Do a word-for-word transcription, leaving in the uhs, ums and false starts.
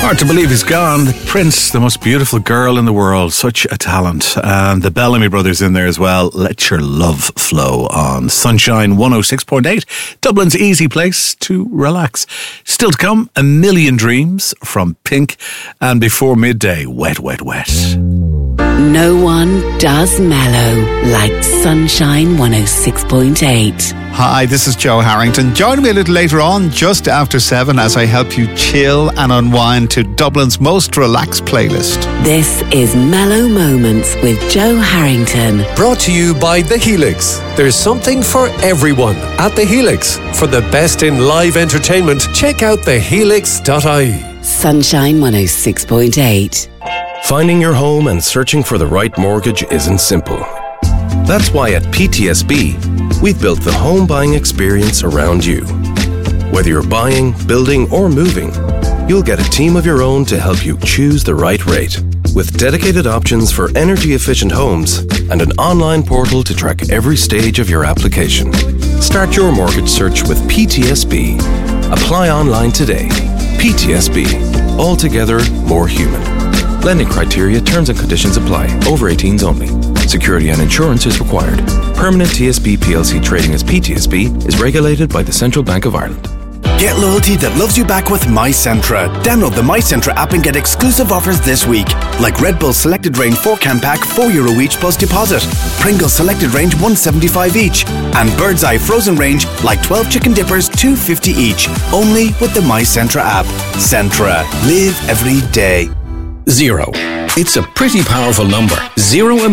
Hard to believe he's gone. The Prince, the most beautiful girl in the world, such a talent. And the Bellamy brothers in there as well. Let your love flow on Sunshine one oh six point eight, Dublin's easy place to relax. Still to come, A Million Dreams from Pink, and before midday, Wet, Wet, Wet. No one does mellow like Sunshine one oh six point eight. Hi, this is Joe Harrington. Join me a little later on, just after seven, as I help you chill and unwind to Dublin's most relaxed playlist. This is Mellow Moments with Joe Harrington. Brought to you by The Helix. There's something for everyone at The Helix. For the best in live entertainment, check out the helix dot I E. Sunshine one oh six point eight. Finding your home and searching for the right mortgage isn't simple. That's why at P T S B, we've built the home buying experience around you. Whether you're buying, building, or moving, you'll get a team of your own to help you choose the right rate. With dedicated options for energy-efficient homes and an online portal to track every stage of your application. Start your mortgage search with P T S B. Apply online today. P T S B. Altogether more human. Lending criteria, terms and conditions apply. Over eighteens only. Security and insurance is required. Permanent T S B P L C trading as P T S B is regulated by the Central Bank of Ireland. Get loyalty that loves you back with MyCentra. Download the MyCentra app and get exclusive offers this week. Like Red Bull Selected Range four can pack, four euro each plus deposit. Pringles Selected Range, one seventy-five each. And Bird's Eye Frozen Range, like twelve chicken dippers, two fifty each. Only with the MyCentra app. Centra. Live every day. Zero. It's a pretty powerful number. Zero